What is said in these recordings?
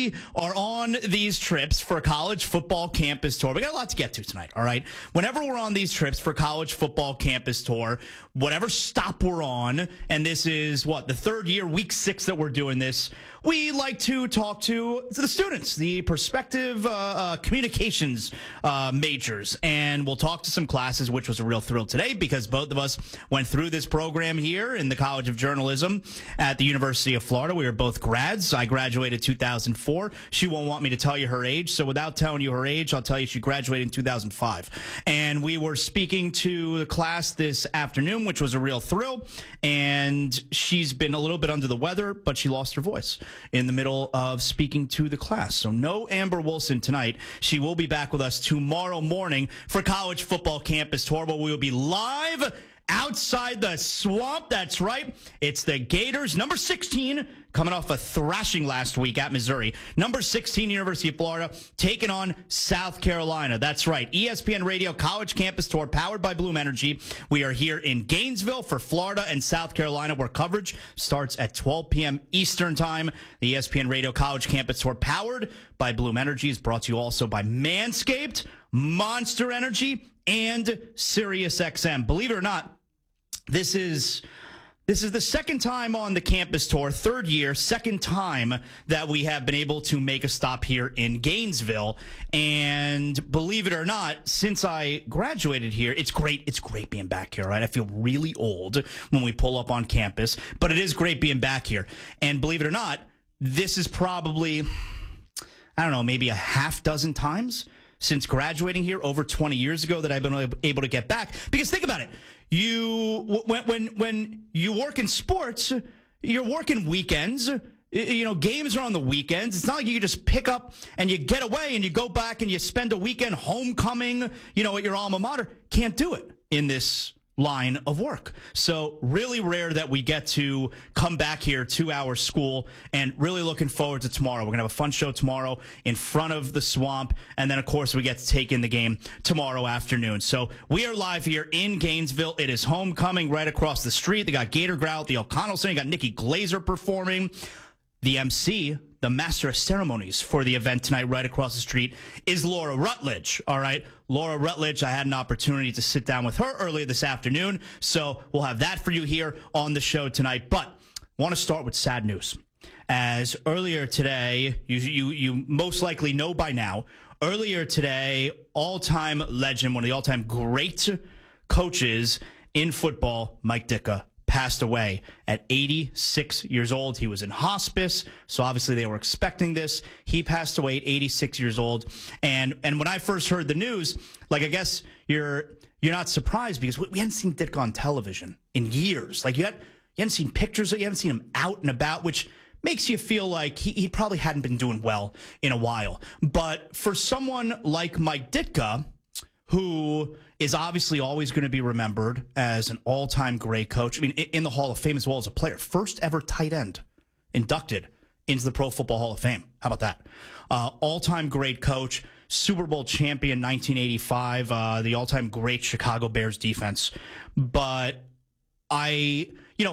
we are on these trips for a college football campus tour, we got a lot to get to tonight, all right? Whenever we're on these trips for college football campus tour, whatever stop we're on, and this is, the third year, week 6 that we're doing this, we like to talk to the students, the prospective communications majors, and we'll talk to some classes, which was a real thrill today because both of us went through this program here in the College of Journalism at the University of Florida. We were both grads. I graduated 2004. She won't want me to tell you her age, so without telling you her age, I'll tell you she graduated in 2005. And we were speaking to the class this afternoon, which was a real thrill, and she's been a little bit under the weather, but she lost her voice in the middle of speaking to the class. So no Amber Wilson tonight. She will be back with us tomorrow morning for College Football Campus Tour, where we will be live outside the swamp. That's right. It's the Gators, number 16, coming off a thrashing last week at Missouri. Number 16, University of Florida, taking on South Carolina. That's right. ESPN Radio College Campus Tour, powered by Bloom Energy. We are here in Gainesville for Florida and South Carolina, where coverage starts at 12 p.m. Eastern Time. The ESPN Radio College Campus Tour, powered by Bloom Energy, is brought to you also by Manscaped, Monster Energy, and SiriusXM. Believe it or not, this is the second time on the campus tour, third year, second time that we have been able to make a stop here in Gainesville. And believe it or not, since I graduated here, it's great. It's great being back here, right? I feel really old when we pull up on campus, but it is great being back here. And believe it or not, this is probably, I don't know, maybe a half dozen times since graduating here over 20 years ago that I've been able to get back. Because think about it. When you work in sports, you're working weekends. You know, games are on the weekends. It's not like you can just pick up and you get away and you go back and you spend a weekend homecoming, at your alma mater. Can't do it in this line of work. So really rare that we get to come back here to our school, and really looking forward to tomorrow. We're going to have a fun show tomorrow in front of the swamp. And then, of course, we get to take in the game tomorrow afternoon. So we are live here in Gainesville. It is homecoming right across the street. They got Gator Growl at the O'Connell Center. You got Nikki Glazer performing. The MC, the master of ceremonies for the event tonight right across the street, is Laura Rutledge. All right. Laura Rutledge, I had an opportunity to sit down with her earlier this afternoon, so we'll have that for you here on the show tonight. But I want to start with sad news. As earlier today, you most likely know by now, earlier today, all-time legend, one of the all-time great coaches in football, Mike Ditka, passed away at 86 years old. He was in hospice, so obviously they were expecting this. He passed away at 86 years old. And when I first heard the news, I guess you're not surprised, because we hadn't seen Ditka on television in years. You hadn't seen pictures, you haven't seen him out and about, which makes you feel like he probably hadn't been doing well in a while. But for someone like Mike Ditka, who is obviously always going to be remembered as an all-time great coach. I mean, in the Hall of Fame as well as a player. First ever tight end inducted into the Pro Football Hall of Fame. How about that? All-time great coach, Super Bowl champion 1985, the all-time great Chicago Bears defense. But the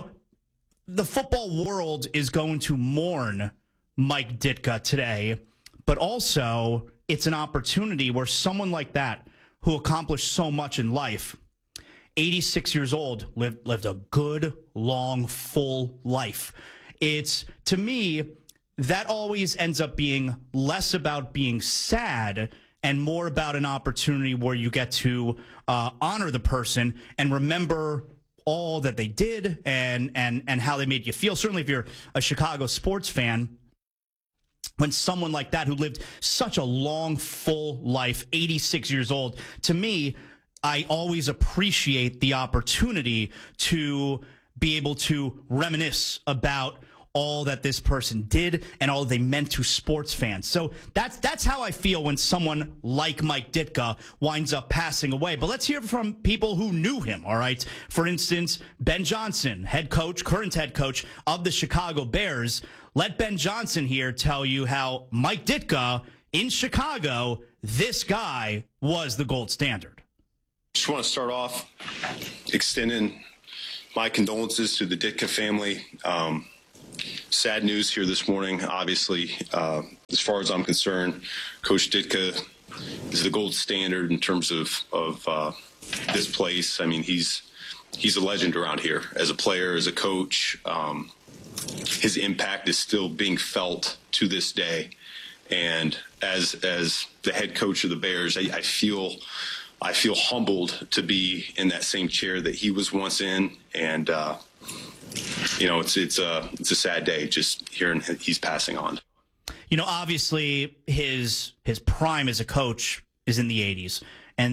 football world is going to mourn Mike Ditka today, but also it's an opportunity where someone like that, who accomplished so much in life, 86 years old, lived a good, long, full life. It's, to me, that always ends up being less about being sad and more about an opportunity where you get to honor the person and remember all that they did and how they made you feel. Certainly if you're a Chicago sports fan, when someone like that, who lived such a long, full life, 86 years old, to me, I always appreciate the opportunity to be able to reminisce about all that this person did and all they meant to sports fans. So that's how I feel when someone like Mike Ditka winds up passing away. But let's hear from people who knew him, all right? For instance, Ben Johnson, current head coach of the Chicago Bears. Let Ben Johnson here tell you how Mike Ditka in Chicago, this guy was the gold standard. Just want to start off extending my condolences to the Ditka family. Sad news here this morning. Obviously, as far as I'm concerned, Coach Ditka is the gold standard in terms of this place. I mean, he's a legend around here as a player, as a coach. His impact is still being felt to this day. And as the head coach of the Bears, I feel humbled to be in that same chair that he was once in. And it's a sad day just hearing he's passing on. Obviously his prime as a coach is in the 80s.